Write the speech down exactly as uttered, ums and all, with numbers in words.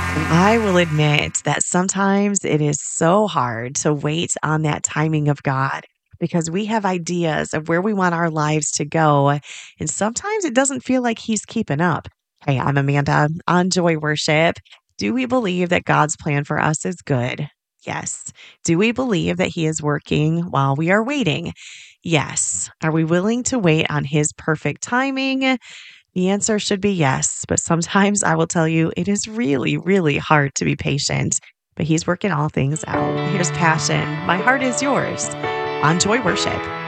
And I will admit that sometimes it is so hard to wait on that timing of God because we have ideas of where we want our lives to go. And sometimes it doesn't feel like He's keeping up. Hey, I'm Amanda on Joy Worship. Do we believe that God's plan for us is good? Yes. Do we believe that He is working while we are waiting? Yes. Are we willing to wait on His perfect timing? The answer should be yes, but sometimes I will tell you it is really, really hard to be patient, but He's working all things out. Here's Passion. My heart is yours on Joy Worship.